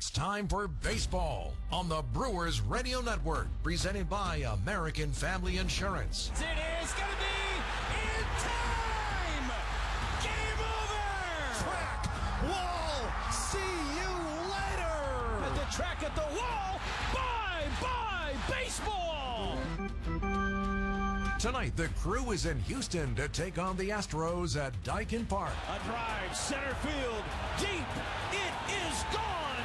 It's time for baseball on the Brewers Radio Network, presented by American Family Insurance. It is going to be in time! Game over! Track, wall, see you later! At the track, at the wall, bye-bye baseball! Tonight, the Crew is in Houston to take on the Astros at Daikin Park. A drive, center field, deep, it is gone!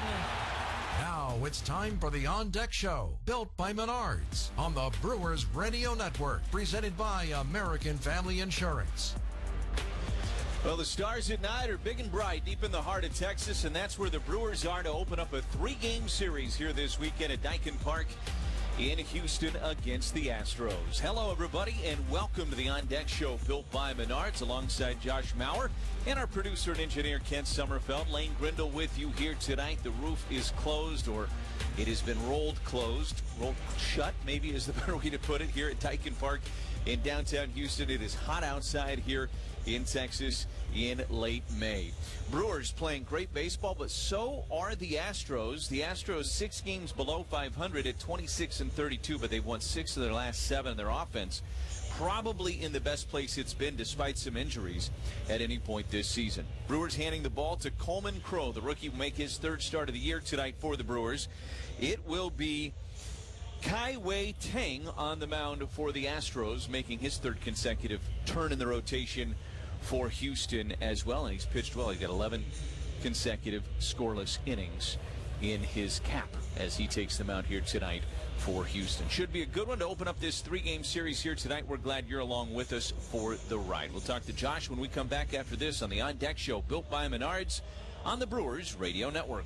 Now it's time for the On Deck Show, built by Menards, on the Brewers Radio Network, presented by American Family Insurance. Well, the stars at night are big and bright deep in the heart of Texas, and that's where the Brewers are to open up a 3-game series here this weekend at Daikin Park in Houston against the Astros. Hello, everybody, and welcome to the On Deck Show, built by Menards, alongside Josh Maurer and our producer and engineer, Kent Sommerfeld. Lane Grindle with you here tonight. The roof is closed, or it has been rolled shut, maybe is the better way to put it, here at Daikin Park in downtown Houston. It is hot outside here in Texas in late May. Brewers playing great baseball, but so are the Astros. The Astros 6 games below 500 at 26-32, but they've won 6 of their last 7. Their offense probably in the best place it's been, despite some injuries at any point this season. Brewers handing the ball to Coleman Crow. The rookie will make his 3rd start of the year tonight for the Brewers. It will be Kai Wei Tang on the mound for the Astros, making his 3rd consecutive turn in the rotation for Houston as well. And he's pitched well. He's got 11 consecutive scoreless innings in his cap as he takes the mound here tonight for Houston. Should be a good one to open up this 3-game series here tonight. We're glad you're along with us for the ride. We'll talk to Josh when we come back after this on the On Deck Show, built by Menards on the Brewers Radio Network.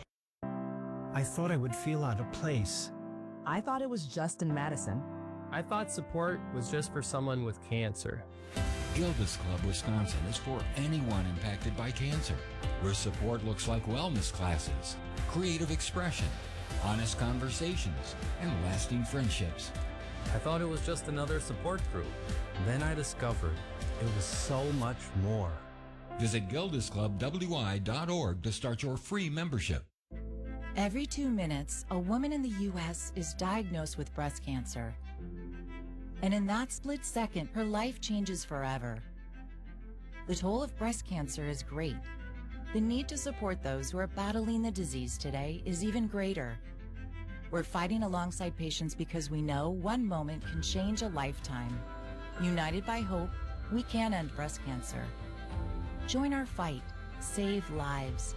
I thought I would feel out of place. I thought it was just in Madison. I thought support was just for someone with cancer. Gilda's Club Wisconsin is for anyone impacted by cancer, where support looks like wellness classes, creative expression, honest conversations, and lasting friendships. I thought it was just another support group. Then I discovered it was so much more. Visit gildasclubwi.org to start your free membership. Every 2 minutes, a woman in the U.S. is diagnosed with breast cancer. And in that split second, her life changes forever. The toll of breast cancer is great. The need to support those who are battling the disease today is even greater. We're fighting alongside patients because we know one moment can change a lifetime. United by hope, we can end breast cancer. Join our fight. Save lives.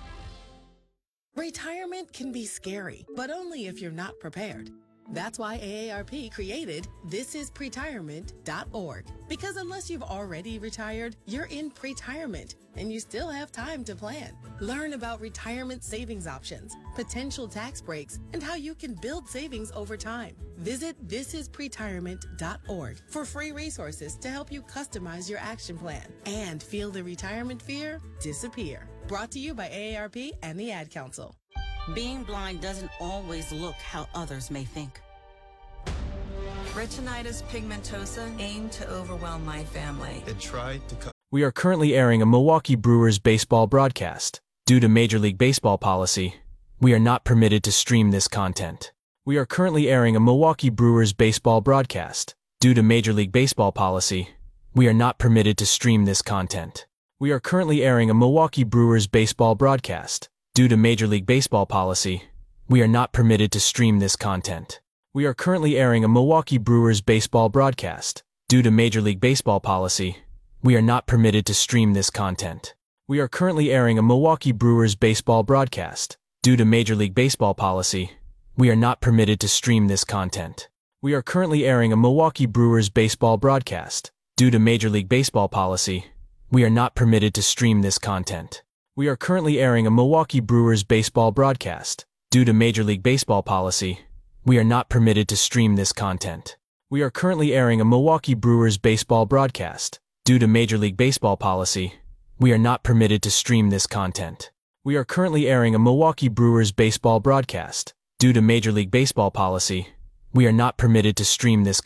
Retirement can be scary, but only if you're not prepared. That's why AARP created thisispretirement.org. Because unless you've already retired, you're in pretirement, and you still have time to plan. Learn about retirement savings options, potential tax breaks, and how you can build savings over time. Visit thisispretirement.org for free resources to help you customize your action plan and feel the retirement fear disappear. Brought to you by AARP and the Ad Council. Being blind doesn't always look how others may think. Retinitis pigmentosa aimed to overwhelm my family. It tried to cut. We are currently airing a Milwaukee Brewers baseball broadcast. Due to Major League Baseball policy, we are not permitted to stream this content. We are currently airing a Milwaukee Brewers baseball broadcast. Due to Major League Baseball policy, we are not permitted to stream this content. We are currently airing a Milwaukee Brewers baseball broadcast. Due to Major League Baseball policy, we are not permitted to stream this content. We are currently airing a Milwaukee Brewers baseball broadcast. Due to Major League Baseball policy, we are not permitted to stream this content. We are currently airing a Milwaukee Brewers baseball broadcast. Due to Major League Baseball policy, we are not permitted to stream this content. We are currently airing a Milwaukee Brewers baseball broadcast. Due to Major League Baseball policy, we are not permitted to stream this content. We are currently airing a Milwaukee Brewers baseball broadcast. Due to Major League Baseball policy, we are not permitted to stream this content. We are currently airing a Milwaukee Brewers baseball broadcast. Due to Major League Baseball policy, we are not permitted to stream this content. We are currently airing a Milwaukee Brewers baseball broadcast. Due to Major League Baseball policy, we are not permitted to stream this